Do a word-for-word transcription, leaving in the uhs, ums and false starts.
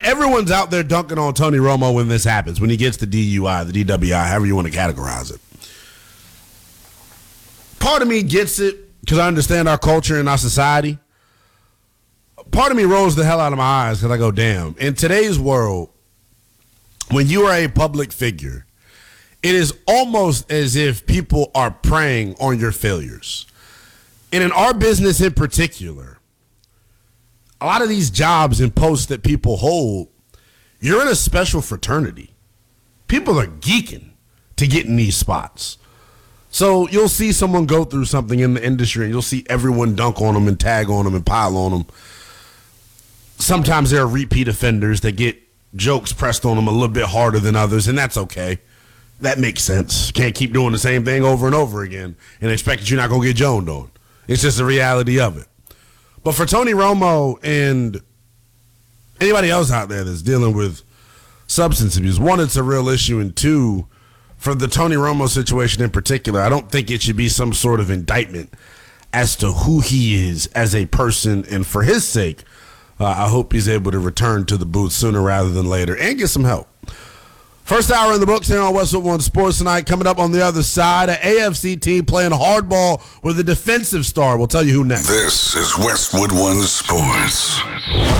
everyone's out there dunking on Tony Romo when this happens, when he gets the D U I, the D W I, however you want to categorize it. Part of me gets it because I understand our culture and our society. Part of me rolls the hell out of my eyes because I go, damn. In today's world, when you are a public figure, it is almost as if people are preying on your failures. And in our business in particular, a lot of these jobs and posts that people hold, you're in a special fraternity. People are geeking to get in these spots. So you'll see someone go through something in the industry and you'll see everyone dunk on them and tag on them and pile on them. Sometimes there are repeat offenders that get jokes pressed on them a little bit harder than others, and that's okay. That makes sense. Can't keep doing the same thing over and over again and expect that you're not going to get joned on. It's just the reality of it. But for Tony Romo and anybody else out there that's dealing with substance abuse, one, it's a real issue, and two, for the Tony Romo situation in particular, I don't think it should be some sort of indictment as to who he is as a person, and for his sake, uh, I hope he's able to return to the booth sooner rather than later and get some help. First hour in the books here on Westwood One Sports tonight. Coming up on the other side, an A F C team playing hardball with a defensive star. We'll tell you who next. This is Westwood One Sports.